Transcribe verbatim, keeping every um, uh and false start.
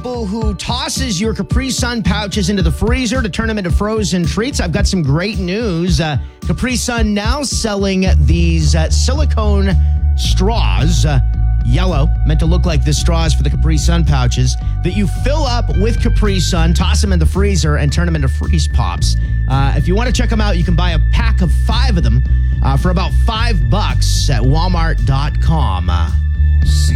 people who tosses your Capri Sun pouches into the freezer to turn them into frozen treats, I've got some great news. Uh, Capri Sun now selling these uh, silicone straws, uh, yellow, meant to look like the straws for the Capri Sun pouches, that you fill up with Capri Sun, toss them in the freezer, and turn them into freeze pops. Uh, if you want to check them out, you can buy a pack of five of them uh, for about five bucks at walmart dot com. Uh,